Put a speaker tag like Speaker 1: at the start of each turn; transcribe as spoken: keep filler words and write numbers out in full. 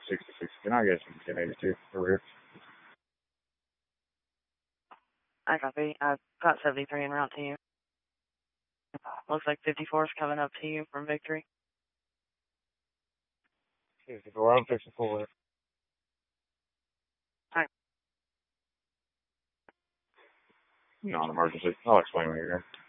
Speaker 1: sixty-six. Can I get some ten eighty-two for rear?
Speaker 2: I copy. I've got seventy-three en route to you. Looks like fifty-four is coming up to you from Victory.
Speaker 1: fifty-four, I'm fixing full rear.
Speaker 2: Hi.
Speaker 1: Non-emergency. I'll explain when you're here.